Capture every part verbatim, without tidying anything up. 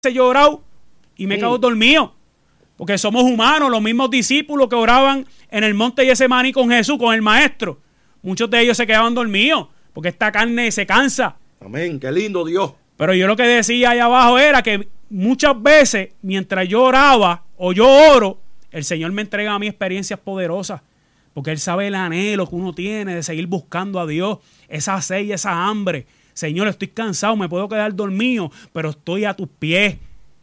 he llorado y me he quedado dormido. Porque somos humanos, los mismos discípulos que oraban en el monte Getsemaní con Jesús, con el Maestro. Muchos de ellos se quedaban dormidos porque esta carne se cansa. Amén, qué lindo Dios. Pero yo lo que decía allá abajo era que muchas veces, mientras yo oraba o yo oro, el Señor me entrega a mí experiencias poderosas. Porque Él sabe el anhelo que uno tiene de seguir buscando a Dios, esa sed y esa hambre. Señor, estoy cansado, me puedo quedar dormido, pero estoy a tus pies.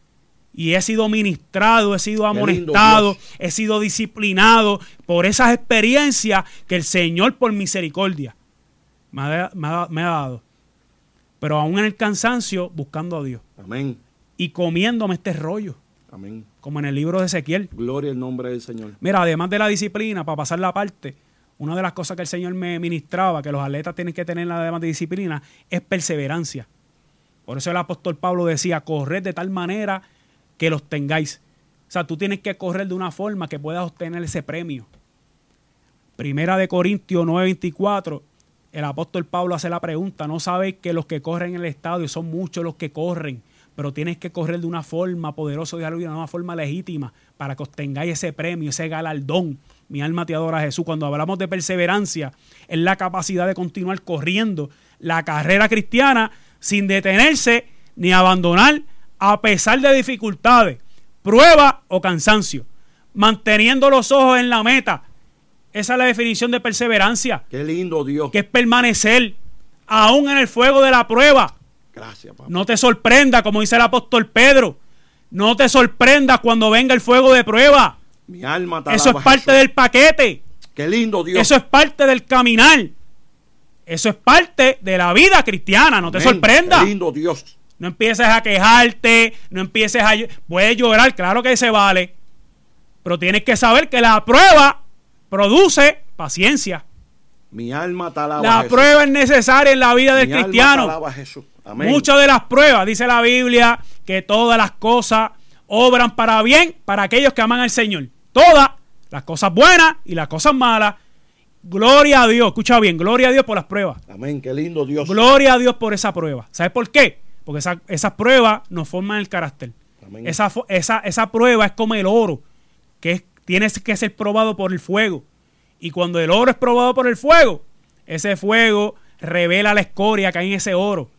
Y he sido ministrado, he sido amonestado, he sido disciplinado por esas experiencias que el Señor, por misericordia, me ha, me ha, me ha dado. Pero aún en el cansancio, buscando a Dios. Amén. Y comiéndome este rollo. Amén. Como en el libro de Ezequiel. Gloria al nombre del Señor. Mira, además de la disciplina, para pasar la parte, una de las cosas que el Señor me ministraba, que los atletas tienen que tener además de disciplina, es perseverancia. Por eso el apóstol Pablo decía, corred de tal manera que los tengáis. O sea, tú tienes que correr de una forma que puedas obtener ese premio. Primera de Corintios nueve veinticuatro, el apóstol Pablo hace la pregunta, ¿no sabéis que los que corren en el estadio son muchos los que corren? Pero tienes que correr de una forma poderosa, de una forma legítima, para que obtengáis ese premio, ese galardón. Mi alma te adora, Jesús. Cuando hablamos de perseverancia, es la capacidad de continuar corriendo la carrera cristiana sin detenerse ni abandonar, a pesar de dificultades, pruebas o cansancio, manteniendo los ojos en la meta. Esa es la definición de perseverancia. Qué lindo Dios. Que es permanecer aún en el fuego de la prueba. Gracias, papá. No te sorprenda, como dice el apóstol Pedro. No te sorprendas cuando venga el fuego de prueba. Mi alma te Eso alaba, es parte Jesús. del paquete. Qué lindo Dios. Eso es parte del caminar. Eso es parte de la vida cristiana. No Amén. Te sorprenda. Qué lindo Dios. No empieces a quejarte, no empieces a... Puedes llorar, claro que se vale. Pero tienes que saber que la prueba produce paciencia. Mi alma te alaba, La Jesús. prueba es necesaria en la vida del Mi alma cristiano. te alaba, Jesús. Amén. Muchas de las pruebas, dice la Biblia, que todas las cosas obran para bien para aquellos que aman al Señor. Todas, las cosas buenas y las cosas malas. Gloria a Dios, escucha bien, gloria a Dios por las pruebas. Amén, qué lindo Dios. Gloria a Dios por esa prueba. ¿Sabes por qué? Porque esa, esas pruebas nos forman el carácter. Amén. Esa, esa, esa prueba es como el oro, que es, tiene que ser probado por el fuego. Y cuando el oro es probado por el fuego, ese fuego revela la escoria que hay en ese oro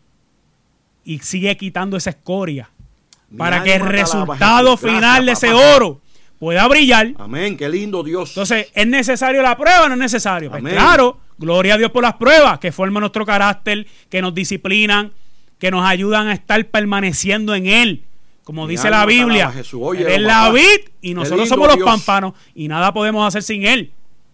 y sigue quitando esa escoria. Mi para que el resultado final de ese oro pueda brillar. Amén, qué lindo Dios. Entonces, ¿es necesario la prueba o no es necesario? Pues claro, gloria a Dios por las pruebas que forman nuestro carácter, que nos disciplinan, que nos ayudan a estar permaneciendo en Él. Como Mi dice la Biblia, Él es la vid y nosotros somos los Dios. Pámpanos y nada podemos hacer sin Él.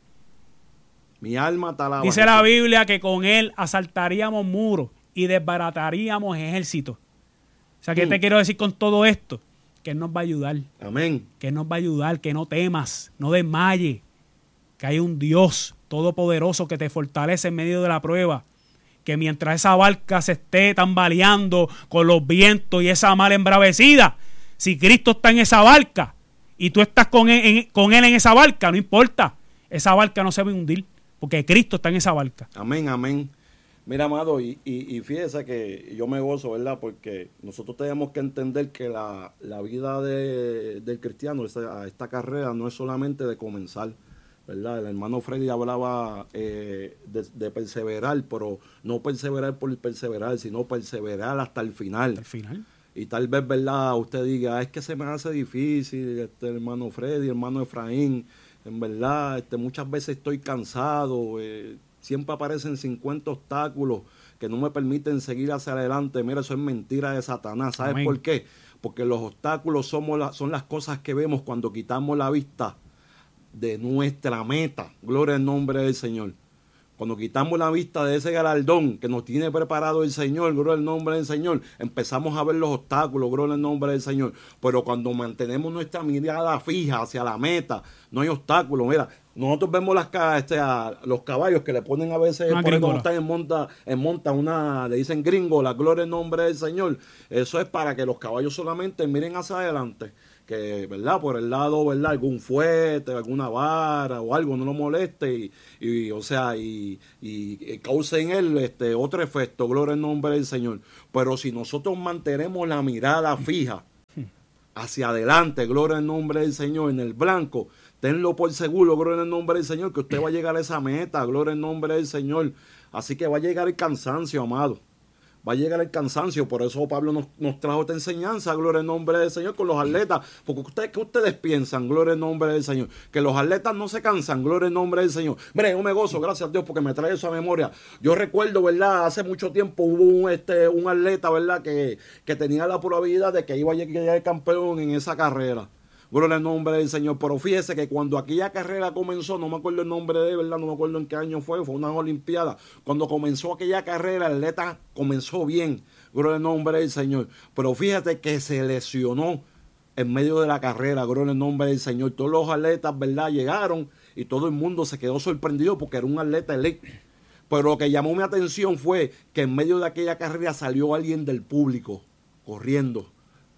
Mi alma te alaba, dice Jesús. La Biblia que con Él asaltaríamos muros y desbarataríamos ejércitos. O sea, ¿qué mm. te quiero decir con todo esto? Que Él nos va a ayudar. Amén. Que Él nos va a ayudar, que no temas, no desmayes. Que hay un Dios todopoderoso que te fortalece en medio de la prueba. Que mientras esa barca se esté tambaleando con los vientos y esa mar embravecida, si Cristo está en esa barca y tú estás con él, en, con él en esa barca, no importa. Esa barca no se va a hundir porque Cristo está en esa barca. Amén, amén. Mira, amado, y, y, y fíjese que yo me gozo, ¿verdad? Porque nosotros tenemos que entender que la, la vida de, del cristiano, esta, esta carrera, no es solamente de comenzar, ¿verdad? El hermano Freddy hablaba eh, de, de perseverar, pero no perseverar por perseverar, sino perseverar hasta el final. Hasta el final. Y tal vez, ¿verdad? Usted diga, es que se me hace difícil, este hermano Freddy, hermano Efraín, en verdad, este, muchas veces estoy cansado, eh, siempre aparecen cincuenta obstáculos que no me permiten seguir hacia adelante. Mira, eso es mentira de Satanás. ¿Sabes Amén. Por qué? Porque los obstáculos somos la, son las cosas que vemos cuando quitamos la vista de nuestra meta. Gloria al nombre del Señor. Cuando quitamos la vista de ese galardón que nos tiene preparado el Señor, gloria al nombre del Señor, empezamos a ver los obstáculos, gloria al nombre del Señor. Pero cuando mantenemos nuestra mirada fija hacia la meta, no hay obstáculos. Mira, nosotros vemos las, este, a, los caballos que le ponen a veces, una por ahí cuando están en monta, en monta una, le dicen gringola, gloria al nombre del Señor. Eso es para que los caballos solamente miren hacia adelante. Que, ¿verdad? Por el lado, ¿verdad? Algún fuete, alguna vara o algo no lo moleste y, y o sea, y, y, y cause en él este, otro efecto, gloria al nombre del Señor. Pero si nosotros mantenemos la mirada fija hacia adelante, gloria al nombre del Señor, en el blanco, tenlo por seguro, gloria al nombre del Señor, que usted va a llegar a esa meta, gloria al nombre del Señor. Así que va a llegar el cansancio, amado. Va a llegar el cansancio, por eso Pablo nos, nos trajo esta enseñanza, gloria al nombre del Señor, con los atletas. Porque ustedes, ¿qué ustedes piensan, gloria al nombre del Señor? Que los atletas no se cansan, gloria al nombre del Señor. Mire, yo me gozo, gracias a Dios, porque me trae eso a memoria. Yo recuerdo, ¿verdad? Hace mucho tiempo hubo un, este, un atleta, ¿verdad? Que, que tenía la probabilidad de que iba a llegar campeón en esa carrera. Gloria al nombre del Señor. Pero fíjese que cuando aquella carrera comenzó, no me acuerdo el nombre de él, ¿verdad? No me acuerdo en qué año fue, fue una olimpiada. Cuando comenzó aquella carrera, el atleta comenzó bien. Gloria al nombre del Señor. Pero fíjate que se lesionó en medio de la carrera. Gloria al nombre del Señor. Todos los atletas, ¿verdad? Llegaron y todo el mundo se quedó sorprendido porque era un atleta elite. Pero lo que llamó mi atención fue que en medio de aquella carrera salió alguien del público corriendo.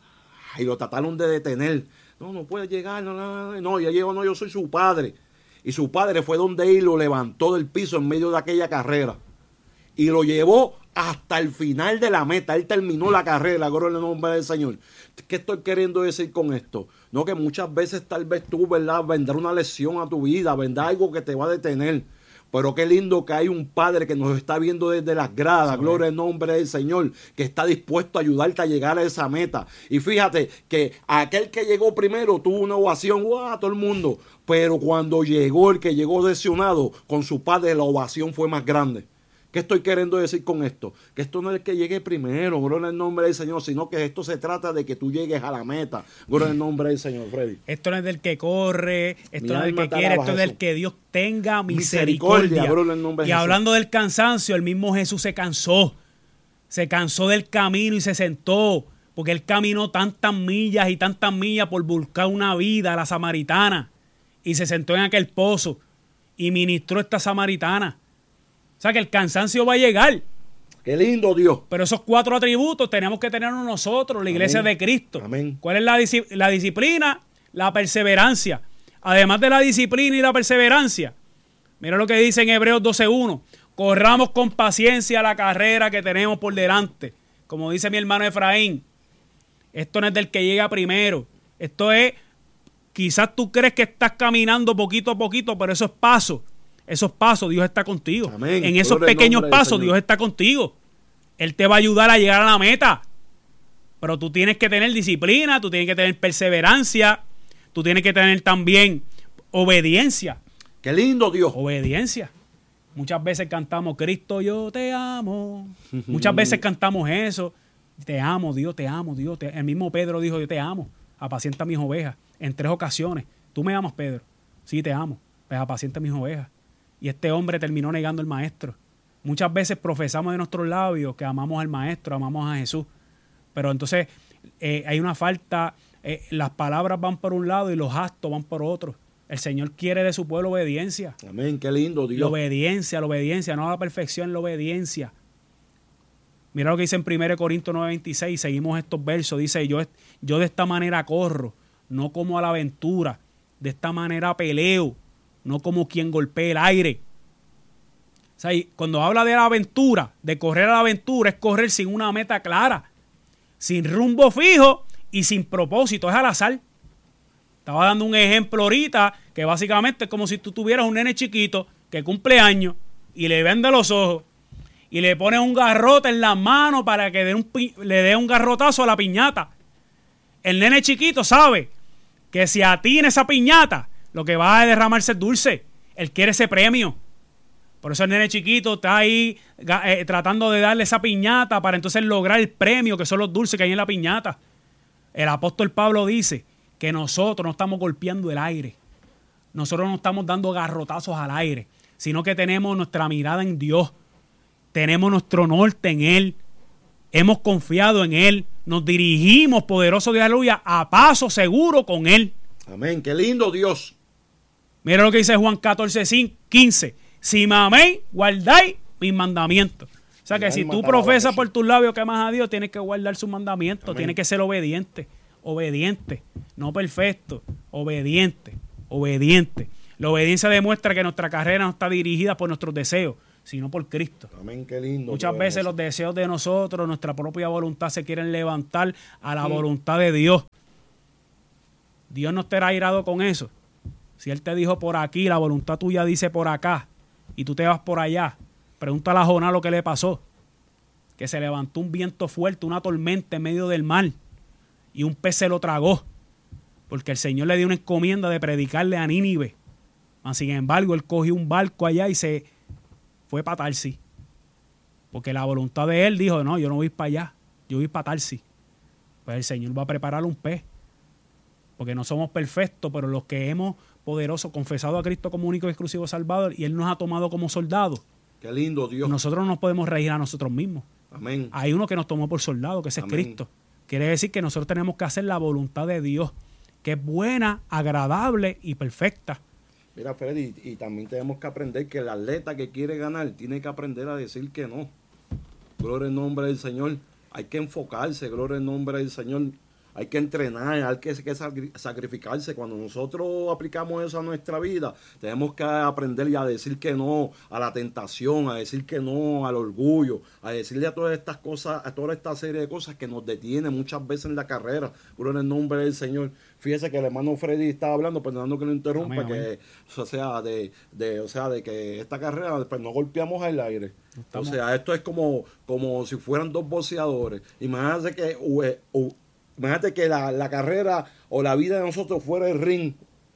Y lo trataron de detener. No, no puede llegar, no, no, no, ya llegó, no, yo soy su padre. Y su padre fue donde él lo levantó del piso en medio de aquella carrera. Y lo llevó hasta el final de la meta. Él terminó la carrera, gloria al nombre del Señor. ¿Qué estoy queriendo decir con esto? No, que muchas veces tal vez tú, ¿verdad?, vendrá una lesión a tu vida, vendrá algo que te va a detener. Pero qué lindo que hay un Padre que nos está viendo desde las gradas, sí, gloria al nombre del Señor, que está dispuesto a ayudarte a llegar a esa meta. Y fíjate que aquel que llegó primero tuvo una ovación, ¡guau!, todo el mundo. Pero cuando llegó el que llegó lesionado, con su Padre la ovación fue más grande. ¿Qué estoy queriendo decir con esto? Que esto no es el que llegue primero, gloria al nombre del Señor, sino que esto se trata de que tú llegues a la meta, gloria al nombre del Señor, Freddy. Esto no es del que corre, esto no es del que quiere, esto es del que Dios tenga misericordia. misericordia y hablando del cansancio, el mismo Jesús se cansó, se cansó del camino y se sentó, porque él caminó tantas millas y tantas millas por buscar una vida a la samaritana, y se sentó en aquel pozo y ministró a esta samaritana. O sea que el cansancio va a llegar. Qué lindo, Dios. Pero esos cuatro atributos tenemos que tenerlos nosotros, la iglesia Amén. de Cristo. Amén. ¿Cuál es la, la disciplina? La perseverancia. Además de la disciplina y la perseverancia, mira lo que dice en Hebreos doce uno. Corramos con paciencia la carrera que tenemos por delante. Como dice mi hermano Efraín, esto no es del que llega primero. Esto es, quizás tú crees que estás caminando poquito a poquito, pero eso es paso. Esos pasos, Dios está contigo. Amén. En esos pequeños pasos, Dios está contigo. Él te va a ayudar a llegar a la meta. Pero tú tienes que tener disciplina, tú tienes que tener perseverancia, tú tienes que tener también obediencia. ¡Qué lindo, Dios! Obediencia. Muchas veces cantamos, Cristo, yo te amo. Muchas veces cantamos eso. Te amo, Dios, te amo, Dios. Te... El mismo Pedro dijo, yo te amo. Apacienta mis ovejas. En tres ocasiones. Tú me amas, Pedro. Sí, te amo. Pues apacienta mis ovejas. Y este hombre terminó negando al maestro. Muchas veces profesamos de nuestros labios que amamos al maestro, amamos a Jesús. Pero entonces eh, hay una falta, eh, las palabras van por un lado y los actos van por otro. El Señor quiere de su pueblo obediencia. Amén, qué lindo, Dios. La obediencia, la obediencia, no la perfección, la obediencia. Mira lo que dice en primera Corintios nueve veintiséis, seguimos estos versos. Dice, yo, yo de esta manera corro, no como a la aventura, de esta manera peleo, no como quien golpea el aire. O sea, cuando habla de la aventura, de correr a la aventura, es correr sin una meta clara, sin rumbo fijo y sin propósito, es al azar. Estaba dando un ejemplo ahorita que básicamente es como si tú tuvieras un nene chiquito que cumple años y le vende los ojos y le pones un garrote en la mano para que dé un, le dé un garrotazo a la piñata. El nene chiquito sabe que si atina esa piñata, lo que va a derramarse es dulce. Él quiere ese premio. Por eso el nene chiquito está ahí eh, tratando de darle esa piñata para entonces lograr el premio, que son los dulces que hay en la piñata. El apóstol Pablo dice que nosotros no estamos golpeando el aire. Nosotros no estamos dando garrotazos al aire, sino que tenemos nuestra mirada en Dios. Tenemos nuestro norte en Él. Hemos confiado en Él. Nos dirigimos, poderoso Dios, aleluya, a paso seguro con Él. Amén, qué lindo, Dios. Mira lo que dice Juan catorce, quince. Si me améis, guardáis mis mandamientos. O sea que si tú profesas por tus labios que amas a Dios, tienes que guardar sus mandamientos. Amén. Tienes que ser obediente. Obediente. No perfecto. Obediente. Obediente. La obediencia demuestra que nuestra carrera no está dirigida por nuestros deseos, sino por Cristo. Amén, qué lindo. Muchas veces los deseos de nosotros, nuestra propia voluntad, se quieren levantar a la mm. voluntad de Dios. Dios no estará airado con eso. Si Él te dijo por aquí, la voluntad tuya dice por acá, y tú te vas por allá, pregúntale a Jonás lo que le pasó. Que se levantó un viento fuerte, una tormenta en medio del mar, y un pez se lo tragó, porque el Señor le dio una encomienda de predicarle a Nínive. Sin embargo, él cogió un barco allá y se fue para Tarsis. Porque la voluntad de él dijo, no, yo no voy para allá, yo voy para Tarsis. Pues el Señor va a preparar un pez. Porque no somos perfectos, pero los que hemos poderoso confesado a Cristo como único y exclusivo Salvador, y Él nos ha tomado como soldados. Qué lindo, Dios. Nosotros no nos podemos reír a nosotros mismos. Amén. Hay uno que nos tomó por soldado, que ese Amén. es Cristo. Quiere decir que nosotros tenemos que hacer la voluntad de Dios, que es buena, agradable y perfecta. Mira, Freddy, y también tenemos que aprender que el atleta que quiere ganar tiene que aprender a decir que no. Gloria al nombre del Señor. Hay que enfocarse, gloria al nombre del Señor. Hay que entrenar, hay que, que sacrificarse. Cuando nosotros aplicamos eso a nuestra vida, tenemos que aprender a decir que no a la tentación, a decir que no al orgullo, a decirle a todas estas cosas, a toda esta serie de cosas que nos detienen muchas veces en la carrera. Gloria al nombre del Señor. Fíjese que el hermano Freddy estaba hablando, perdonando que lo interrumpa, amén, que amén. O sea, de, de, o sea, de que esta carrera pues, no golpeamos el aire. Estamos... O sea, esto es como, como si fueran dos boxeadores. Imagínate que uh, uh, Imagínate que la, la carrera o la vida de nosotros fuera el ring.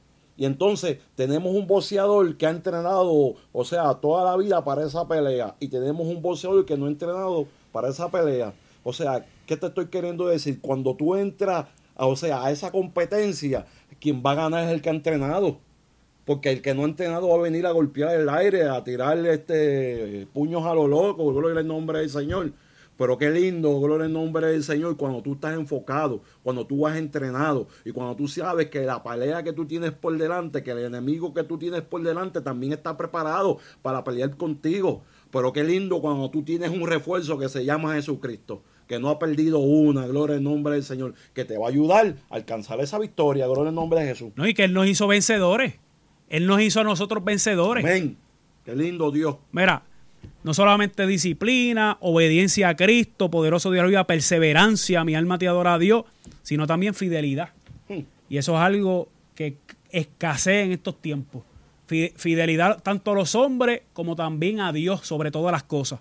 Y entonces tenemos un boxeador que ha entrenado, o sea, toda la vida para esa pelea. Y tenemos un boxeador que no ha entrenado para esa pelea. O sea, ¿qué te estoy queriendo decir? Cuando tú entras, o sea, a esa competencia, quien va a ganar es el que ha entrenado. Porque el que no ha entrenado va a venir a golpear el aire, a tirarle este puños a lo loco, gloria al nombre del Señor. Pero qué lindo, gloria al nombre del Señor, cuando tú estás enfocado, cuando tú vas entrenado y cuando tú sabes que la pelea que tú tienes por delante, que el enemigo que tú tienes por delante también está preparado para pelear contigo. Pero qué lindo cuando tú tienes un refuerzo que se llama Jesucristo, que no ha perdido una, gloria al nombre del Señor, que te va a ayudar a alcanzar esa victoria, gloria al nombre de Jesús. No, y que Él nos hizo vencedores. Él nos hizo a nosotros vencedores. Amén. Qué lindo, Dios. Mira, no solamente disciplina, obediencia a Cristo, poderoso Dios, vida, perseverancia, mi alma te adora a Dios, sino también fidelidad. Hmm. Y eso es algo que escasea en estos tiempos. Fidelidad tanto a los hombres como también a Dios sobre todas las cosas.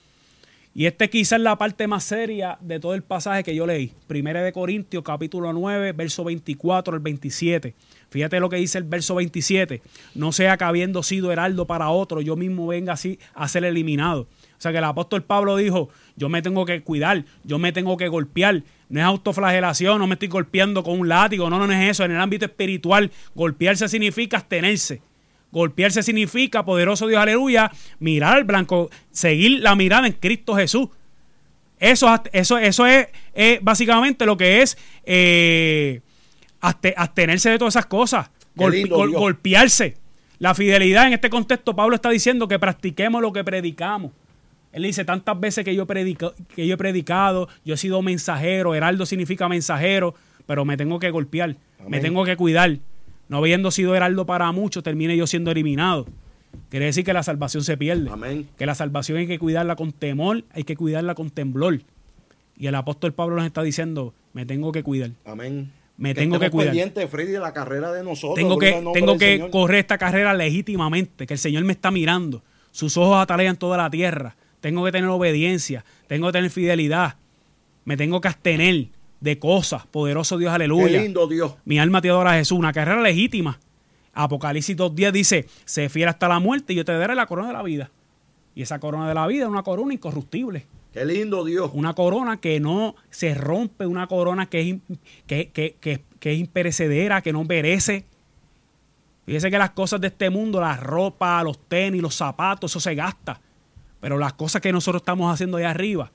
Y este quizás es la parte más seria de todo el pasaje que yo leí. Primera de Corintios, capítulo nueve, verso veinticuatro al veintisiete. Fíjate lo que dice el verso veintisiete. No sea que habiendo sido heraldo para otro, yo mismo venga así a ser eliminado. O sea que el apóstol Pablo dijo, yo me tengo que cuidar, yo me tengo que golpear. No es autoflagelación, no me estoy golpeando con un látigo, no, no es eso. En el ámbito espiritual, golpearse significa abstenerse. Golpearse significa, poderoso Dios, aleluya, mirar al blanco, seguir la mirada en Cristo Jesús. Eso, eso, eso es, es básicamente lo que es eh, abstenerse de todas esas cosas. Golpe, gol, golpearse. La fidelidad en este contexto, Pablo está diciendo que practiquemos lo que predicamos. Él dice, tantas veces que yo, predico, que yo he predicado, yo he sido mensajero, heraldo significa mensajero, pero me tengo que golpear, amén, me tengo que cuidar. No habiendo sido heraldo para muchos, termine yo siendo eliminado. Quiere decir que la salvación se pierde. Amén. Que la salvación hay que cuidarla con temor, hay que cuidarla con temblor. Y el apóstol Pablo nos está diciendo, me tengo que cuidar. Amén. Me que tengo que cuidar. Pendiente, Freddy, de la carrera de nosotros. Tengo que, tengo que correr esta carrera legítimamente, que el Señor me está mirando. Sus ojos atalean toda la tierra. Tengo que tener obediencia, tengo que tener fidelidad. Me tengo que abstener de cosas, poderoso Dios, aleluya. Qué lindo Dios. Mi alma te adora a Jesús, una carrera legítima. Apocalipsis dos diez dice, sé fiel hasta la muerte y yo te daré la corona de la vida. Y esa corona de la vida es una corona incorruptible. Qué lindo Dios. Una corona que no se rompe, una corona que es, que, que, que, que es imperecedera, que no perece. Fíjese que las cosas de este mundo, la ropa, los tenis, los zapatos, eso se gasta. Pero las cosas que nosotros estamos haciendo allá arriba,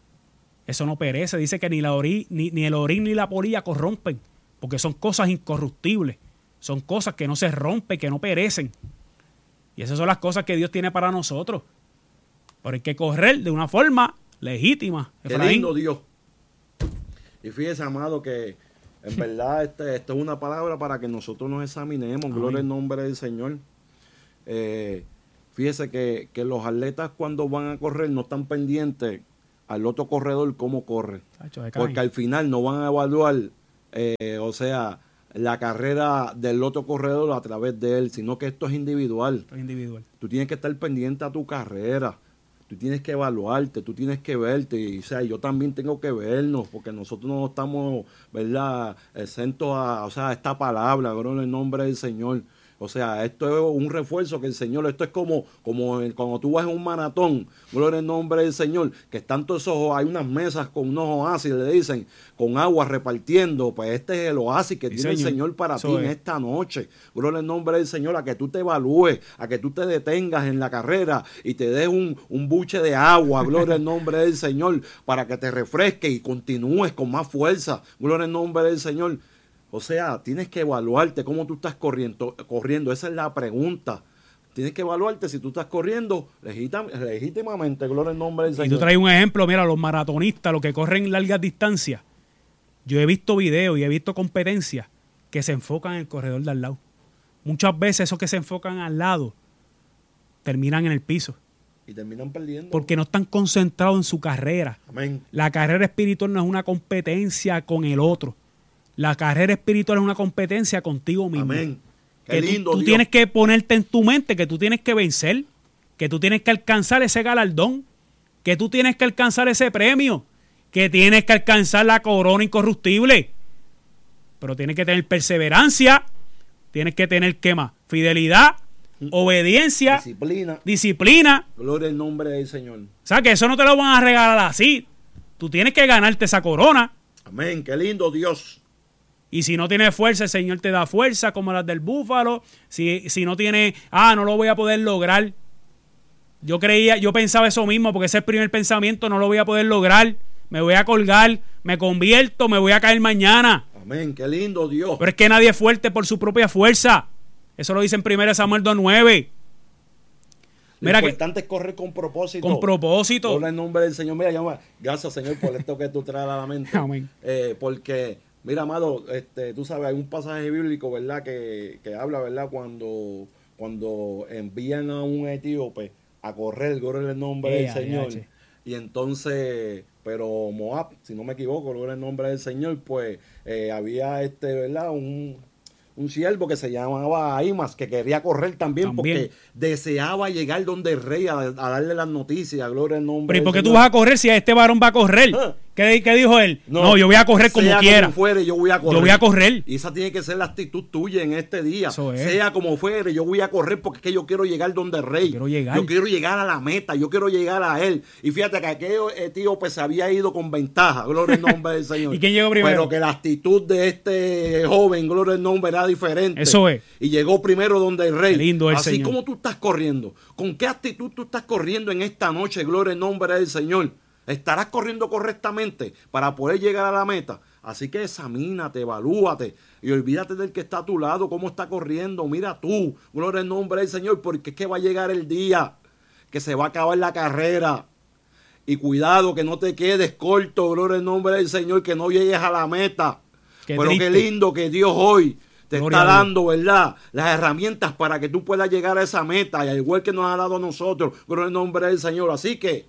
eso no perece. Dice que ni, la ori, ni, ni el orín ni la polilla corrompen, porque son cosas incorruptibles. Son cosas que no se rompen, que no perecen. Y esas son las cosas que Dios tiene para nosotros. Pero hay que correr de una forma legítima. Qué lindo Dios. Y fíjese, amado, que en verdad este, esto es una palabra para que nosotros nos examinemos. Amén. Gloria al nombre del Señor. Eh, fíjese que, que los atletas cuando van a correr no están pendientes al otro corredor cómo corre. Porque al final no van a evaluar, eh, o sea, la carrera del otro corredor a través de él, sino que esto es individual. Esto es individual. Tú tienes que estar pendiente a tu carrera. Tú tienes que evaluarte, tú tienes que verte. Y, o sea, yo también tengo que vernos, porque nosotros no estamos, ¿verdad?, exentos a, o sea, a esta palabra, gloria en el nombre del Señor. O sea, esto es un refuerzo que el Señor, esto es como, como el, cuando tú vas en un maratón, gloria en el nombre del Señor, que están todos esos, hay unas mesas con unos oasis, le dicen, con agua repartiendo, pues este es el oasis que Sí, tiene señor. el Señor para Eso ti en es. esta noche. Gloria en el nombre del Señor, a que tú te evalúes, a que tú te detengas en la carrera y te des un, un buche de agua, gloria en el nombre del Señor, para que te refresques y continúes con más fuerza, gloria en el nombre del Señor. O sea, tienes que evaluarte cómo tú estás corriendo, corriendo. Esa es la pregunta. Tienes que evaluarte si tú estás corriendo legítim, legítimamente, gloria al nombre del Señor. Y tú traes un ejemplo, mira, los maratonistas, los que corren largas distancias. Yo he visto videos y he visto competencias que se enfocan en el corredor de al lado. Muchas veces esos que se enfocan al lado terminan en el piso. Y terminan perdiendo. Porque no están concentrados en su carrera. Amén. La carrera espiritual no es una competencia con el otro. La carrera espiritual es una competencia contigo mismo. Amén. Qué Que lindo, tú, tú Dios. tienes que ponerte en tu mente que tú tienes que vencer, que tú tienes que alcanzar ese galardón, que tú tienes que alcanzar ese premio, que tienes que alcanzar la corona incorruptible. Pero tienes que tener perseverancia, tienes que tener, ¿qué más? Fidelidad, obediencia, Disciplina. disciplina. Gloria al nombre del Señor. O sea, que eso no te lo van a regalar así. Tú tienes que ganarte esa corona. Amén. Qué lindo, Dios. Y si no tienes fuerza, el Señor te da fuerza, como las del búfalo. Si, si no tiene, ah, no lo voy a poder lograr. Yo creía, yo pensaba eso mismo, porque ese es el primer pensamiento, no lo voy a poder lograr. Me voy a colgar, me convierto, me voy a caer mañana. Amén. Qué lindo, Dios. Pero es que nadie es fuerte por su propia fuerza. Eso lo dice en primera Samuel dos nueve. Lo Mira que importante es correr con propósito. con propósito. Gloria al nombre del Señor. Mira, llama. Gracias, Señor, por esto que tú traes a la mente. Amén. Eh, porque, mira, amado, este, tú sabes, hay un pasaje bíblico, ¿verdad?, que, que habla, ¿verdad?, cuando, cuando envían a un etíope a correr, gloria al nombre Eh, del Señor. ayache. Y entonces, pero Moab, si no me equivoco, gloria al nombre del Señor, pues eh, había este, ¿verdad?, un, un siervo que se llamaba Ahimas, que quería correr también, También. porque deseaba llegar donde el rey a, a darle las noticias, gloria al nombre Pero ¿y del por qué tú Señor. vas a correr si a este varón va a correr? Ah. ¿Qué, qué dijo él? No, yo voy a correr como sea quiera. Como fuere, yo voy a correr. Yo voy a correr. Y esa tiene que ser la actitud tuya en este día. Eso es. Sea como fuere, yo voy a correr porque es que yo quiero llegar donde el rey. Yo quiero llegar. Yo quiero llegar a la meta, yo quiero llegar a él. Y fíjate que aquel etíope se había ido con ventaja, gloria al nombre del Señor. ¿Y quién llegó primero? Pero que la actitud de este joven, gloria al nombre, era diferente. Eso es. Y llegó primero donde el rey. Qué lindo el Así Señor. como tú estás corriendo. ¿Con qué actitud tú estás corriendo en esta noche, gloria al nombre del Señor? ¿Estarás corriendo correctamente para poder llegar a la meta? Así que examínate, evalúate y olvídate del que está a tu lado, cómo está corriendo. Mira tú, gloria al nombre del Señor, porque es que va a llegar el día que se va a acabar la carrera. Y cuidado que no te quedes corto, gloria al nombre del Señor, que no llegues a la meta. Qué Pero triste. qué lindo que Dios hoy te Gloria está a Dios. dando, ¿verdad?, las herramientas para que tú puedas llegar a esa meta, y al igual que nos ha dado a nosotros, gloria al nombre del Señor. Así que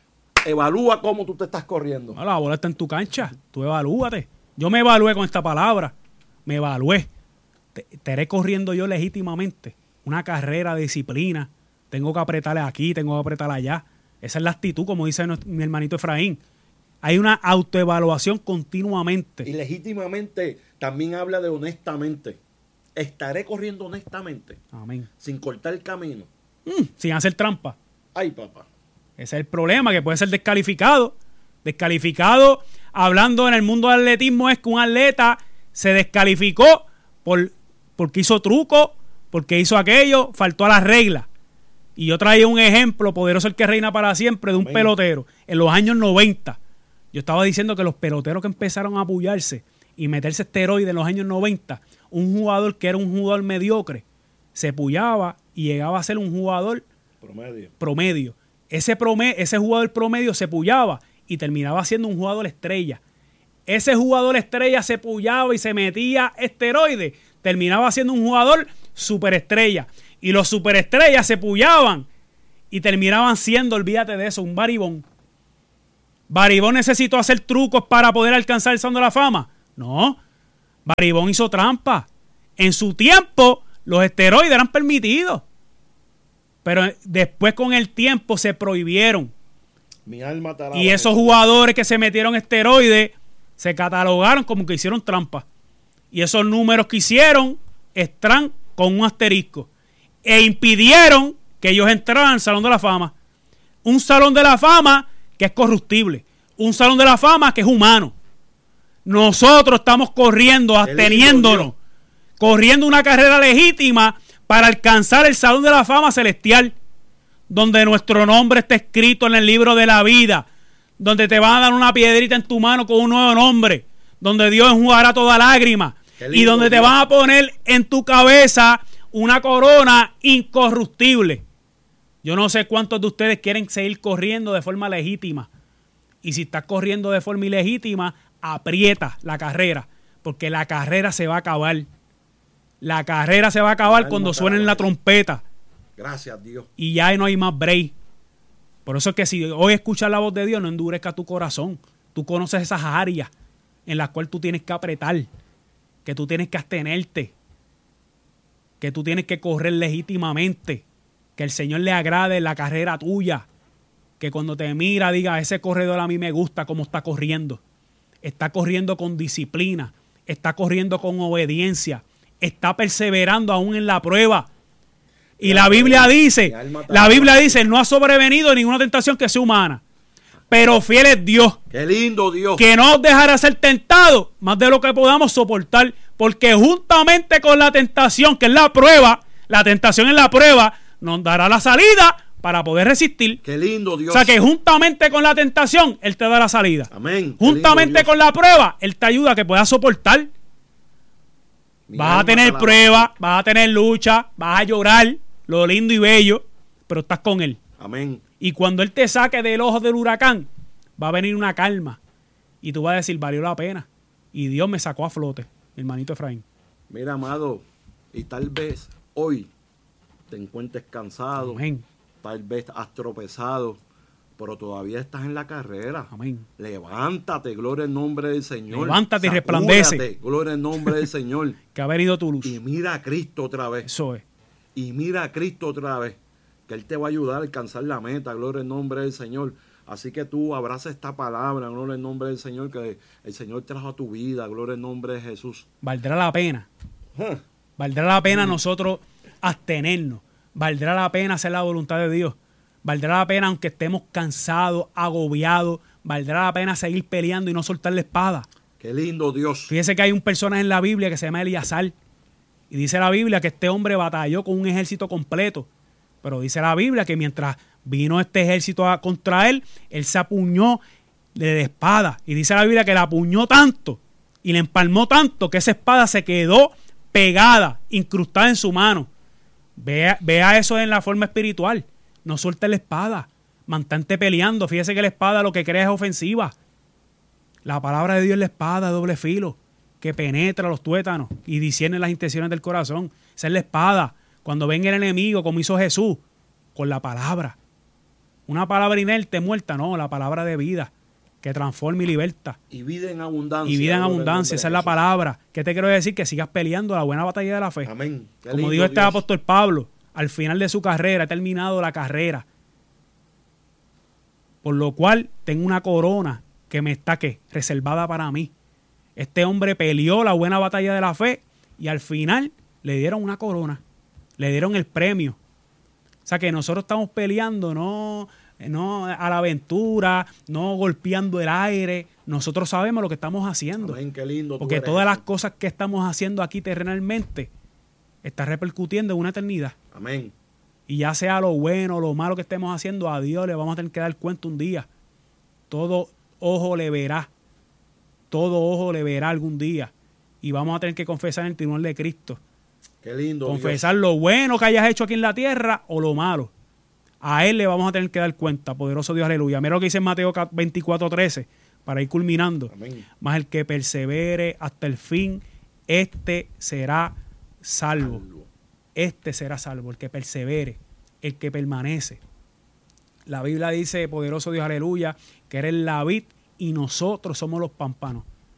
evalúa cómo tú te estás corriendo. No, la bola está en tu cancha. Tú evalúate. Yo me evalué con esta palabra. Me evalué. Te, estaré corriendo yo legítimamente. Una carrera de disciplina. Tengo que apretarle aquí, tengo que apretarle allá. Esa es la actitud, como dice nuestro- mi hermanito Efraín. Hay una autoevaluación continuamente. Y legítimamente también habla de honestamente. Estaré corriendo honestamente, Amén. sin cortar el camino. Mm, sin hacer trampa. Ay, papá. Ese es el problema, que puede ser descalificado. Descalificado, hablando en el mundo del atletismo, es que un atleta se descalificó por, porque hizo truco, porque hizo aquello, faltó a las reglas. Y yo traía un ejemplo, poderoso el que reina para siempre, de un Amén. pelotero. En los años noventa, yo estaba diciendo que los peloteros que empezaron a apoyarse y meterse esteroides en los años noventa, un jugador que era un jugador mediocre, se pullaba y llegaba a ser un jugador Promedio. promedio. Ese, prome- ese jugador promedio se pullaba y terminaba siendo un jugador estrella. Ese jugador estrella se pullaba y se metía esteroides, terminaba siendo un jugador superestrella. Y los superestrellas se pullaban y terminaban siendo, olvídate de eso, un baribón. ¿Baribón necesitó hacer trucos para poder alcanzar el Salón de la Fama? No. Barry Bonds hizo trampa. En su tiempo, los esteroides eran permitidos. Pero después, con el tiempo, se prohibieron. Mi alma te alaba, y esos Jesús. jugadores que se metieron esteroides se catalogaron como que hicieron trampa. Y esos números que hicieron están con un asterisco. E impidieron que ellos entraran al Salón de la Fama. Un Salón de la Fama que es corruptible. Un Salón de la Fama que es humano. Nosotros estamos corriendo, absteniéndonos, corriendo una carrera legítima para alcanzar el Salón de la Fama celestial, donde nuestro nombre está escrito en el libro de la vida, donde te van a dar una piedrita en tu mano con un nuevo nombre, donde Dios enjugará toda lágrima, y donde te van a poner en tu cabeza una corona incorruptible. Yo no sé cuántos de ustedes quieren seguir corriendo de forma legítima, y si estás corriendo de forma ilegítima, aprieta la carrera, porque la carrera se va a acabar. La carrera se va a acabar cuando suene la trompeta. Gracias, Dios. Y ya no hay más break. Por eso es que si hoy escuchas la voz de Dios, no endurezca tu corazón. Tú conoces esas áreas en las cuales tú tienes que apretar, que tú tienes que abstenerte, que tú tienes que correr legítimamente, que el Señor le agrade la carrera tuya, que cuando te mira diga, ese corredor a mí me gusta cómo está corriendo. Está corriendo con disciplina, está corriendo con obediencia, está perseverando aún en la prueba. Y la Biblia dice, la Biblia dice, no ha sobrevenido ninguna tentación que sea humana, pero fiel es Dios. Qué lindo Dios. Que no os dejará ser tentado más de lo que podamos soportar, porque juntamente con la tentación, que es la prueba, la tentación es la prueba, nos dará la salida para poder resistir. Qué lindo Dios. O sea que juntamente con la tentación, Él te da la salida. Amén. Juntamente con la prueba, Él te ayuda a que puedas soportar. Mi Vas a tener prueba, vas a tener lucha, vas a llorar, lo lindo y bello, pero estás con Él. Amén. Y cuando Él te saque del ojo del huracán, va a venir una calma. Y tú vas a decir, valió la pena. Y Dios me sacó a flote, mi hermanito Efraín. Mira, amado, y tal vez hoy te encuentres cansado. Amén. Tal vez has tropezado, pero todavía estás en la carrera. Amén. Levántate, gloria al nombre del Señor. Levántate y resplandece. Sacúdate, gloria al nombre del Señor. Que ha venido tu luz. Y mira a Cristo otra vez. Eso es. Y mira a Cristo otra vez. Que Él te va a ayudar a alcanzar la meta, gloria al nombre del Señor. Así que tú abraza esta palabra, gloria al nombre del Señor, que el Señor trajo a tu vida, gloria al nombre de Jesús. Valdrá la pena. Huh. Valdrá la pena nosotros abstenernos. Valdrá la pena hacer la voluntad de Dios. Valdrá la pena, aunque estemos cansados, agobiados, valdrá la pena seguir peleando y no soltar la espada. Qué lindo Dios. Fíjese que hay un personaje en la Biblia que se llama Eleazar. Y dice la Biblia que este hombre batalló con un ejército completo. Pero dice la Biblia que mientras vino este ejército a contra él, él se apuñó de espada. Y dice la Biblia que la apuñó tanto y le empalmó tanto que esa espada se quedó pegada, incrustada en su mano. Vea, vea eso en la forma espiritual. No suelte la espada. Mantente peleando. Fíjese que la espada lo que crea es ofensiva. La palabra de Dios es la espada de doble filo que penetra los tuétanos y discierne las intenciones del corazón. Esa es la espada. Cuando venga el enemigo, como hizo Jesús, con la palabra. Una palabra inerte, muerta, no, la palabra de vida, que transforma y liberta. Y vida en abundancia. Y vida en abundancia, esa es la palabra. ¿Qué te quiero decir? Que sigas peleando la buena batalla de la fe. Amén. Qué Como lindo dijo este Dios. apóstol Pablo, al final de su carrera, ha terminado la carrera. Por lo cual, tengo una corona que me está, ¿qué? Reservada para mí. Este hombre peleó la buena batalla de la fe y al final le dieron una corona. Le dieron el premio. O sea que nosotros estamos peleando, no, no a la aventura, no golpeando el aire. Nosotros sabemos lo que estamos haciendo. Amén, qué lindo. Porque todas las cosas que estamos haciendo aquí terrenalmente están repercutiendo en una eternidad. Amén. Y ya sea lo bueno o lo malo que estemos haciendo, a Dios le vamos a tener que dar cuenta un día. Todo ojo le verá. Todo ojo le verá algún día. Y vamos a tener que confesar en el tribunal de Cristo. Qué lindo. Confesar Dios. Lo bueno que hayas hecho aquí en la tierra o lo malo. A Él le vamos a tener que dar cuenta. Poderoso Dios, aleluya. Mira lo que dice en Mateo veinticuatro trece, para ir culminando. Amén. Mas el que persevere hasta el fin, este será salvo. salvo. Este será salvo, el que persevere, el que permanece. La Biblia dice, poderoso Dios, aleluya, que eres la vid y nosotros somos los pámpanos.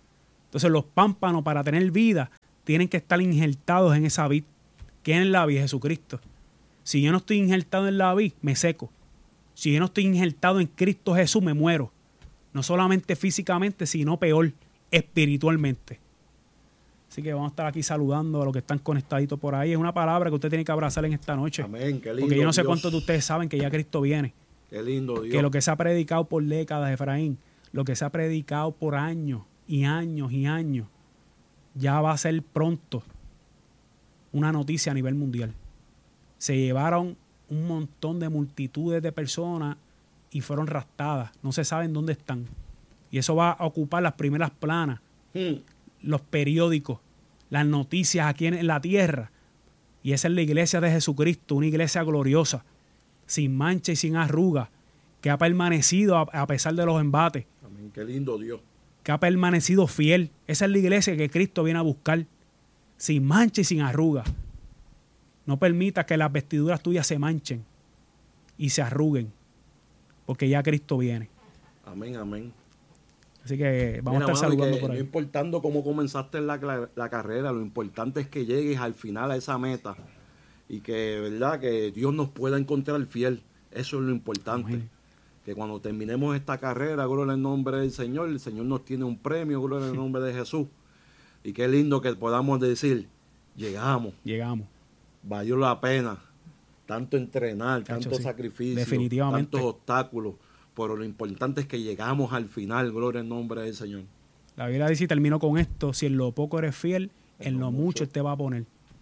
Entonces los pámpanos, para tener vida, tienen que estar injertados en esa vid. ¿Quién es la vid? Jesucristo. Si yo no estoy injertado en la vid, me seco. Si yo no estoy injertado en Cristo Jesús, me muero. No solamente físicamente, sino peor, espiritualmente. Así que vamos a estar aquí saludando a los que están conectaditos por ahí. Es una palabra que usted tiene que abrazar en esta noche. Amén, qué lindo. Porque yo no sé Dios. cuántos de ustedes saben que ya Cristo viene. Qué lindo Dios. Que lo que se ha predicado por décadas, Efraín, lo que se ha predicado por años y años y años, ya va a ser pronto una noticia a nivel mundial. Se llevaron un montón de multitudes de personas y fueron raptadas. No se saben dónde están. Y eso va a ocupar las primeras planas, hmm. los periódicos, las noticias aquí en la tierra. Y esa es la iglesia de Jesucristo, una iglesia gloriosa, sin mancha y sin arruga, que ha permanecido a, a pesar de los embates. Amén, qué lindo Dios. Que ha permanecido fiel. Esa es la iglesia que Cristo viene a buscar, sin mancha y sin arruga. No permita que las vestiduras tuyas se manchen y se arruguen, porque ya Cristo viene. Amén, amén. Así que vamos Mira, a estar mano, saludando que por ahí. No importando cómo comenzaste la, la carrera, lo importante es que llegues al final a esa meta y que, ¿verdad?, que Dios nos pueda encontrar fiel. Eso es lo importante. Amén. Que cuando terminemos esta carrera, gloria al nombre del Señor, el Señor nos tiene un premio, gloria al nombre de Jesús. Y qué lindo que podamos decir, llegamos. Llegamos. Valió la pena tanto entrenar, Cacho, tanto sí. sacrificio, definitivamente, tantos obstáculos, pero lo importante es que llegamos al final, gloria al nombre del Señor. La Biblia dice, y termino con esto, si en lo poco eres fiel, en, en lo mucho, mucho Él te va a poner.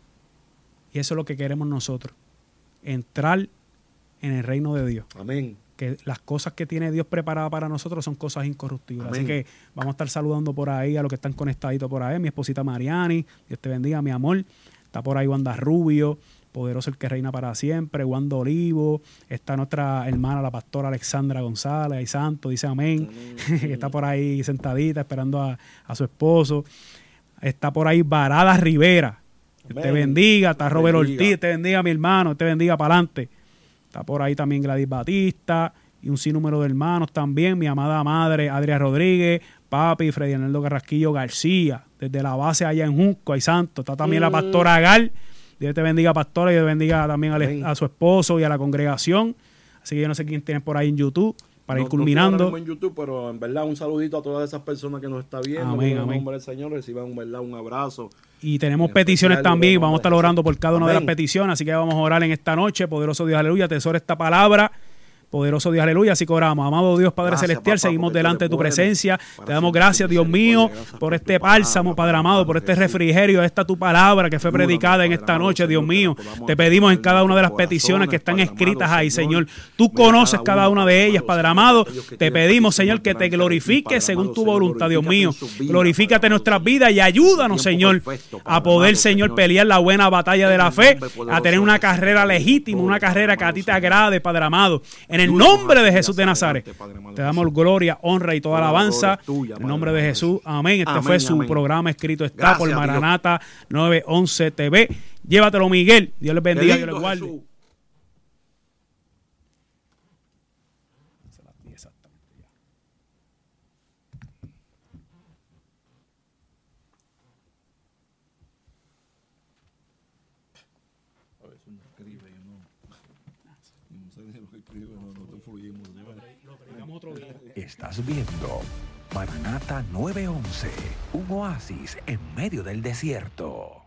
Y eso es lo que queremos nosotros, entrar en el reino de Dios. Amén. Que las cosas que tiene Dios preparadas para nosotros son cosas incorruptibles. Amén. Así que vamos a estar saludando por ahí a los que están conectaditos por ahí. Mi esposita Mariani, Dios te bendiga, mi amor. Está por ahí Wanda Rubio, poderoso el que reina para siempre, Wanda Olivo. Está nuestra hermana, la pastora Alexandra González, ahí santo, dice amén. amén. Está por ahí sentadita esperando a, a su esposo. Está por ahí Varada Rivera. Dios te bendiga. Está Robert bendiga. Ortiz, te bendiga mi hermano, te bendiga para adelante. Está por ahí también Gladys Batista y un sinnúmero de hermanos también. Mi amada madre Adriana Rodríguez, papi Freddy Arnaldo Carrasquillo García, desde la base allá en Junco, hay santo. Está también mm. la pastora Gal. Dios te bendiga, pastora, y Dios bendiga también a, a su esposo y a la congregación. Así que yo no sé quién tiene por ahí en YouTube para no, ir culminando. No en YouTube, pero en verdad un saludito a todas esas personas que nos están viendo. Amén, en el nombre del Señor reciban un, verdad, un abrazo. Y tenemos peticiones también, vamos a estar orando por cada una Amén. de las peticiones, así que vamos a orar en esta noche. Poderoso Dios, aleluya, tesoro esta palabra. Poderoso Dios, aleluya, así que oramos. Amado Dios, Padre gracias, celestial, papá, seguimos delante de tu bueno, presencia. Te damos gracias, Dios mío, gracias por este bálsamo, Padre amado, por este refrigerio, esta tu palabra que fue predicada en esta noche, Dios mío. Te pedimos en cada una de las peticiones que están escritas ahí, Señor. Tú conoces cada una de ellas, Padre amado. Te pedimos, Señor, que te glorifiques según tu voluntad, Dios mío. Glorifícate en nuestras vidas y ayúdanos, Señor, a poder, Señor, pelear la buena batalla de la fe, a tener una carrera legítima, una carrera que a ti te agrade, Padre amado. En el nombre de Jesús de Nazaret, te damos gloria, honra y toda alabanza. En el nombre de Jesús, amén. Este fue su programa Escrito Está por Maranata nueve once T V. Llévatelo, Miguel. Dios les bendiga, Dios les guarde. Estás viendo Maranata nueve once, un oasis en medio del desierto.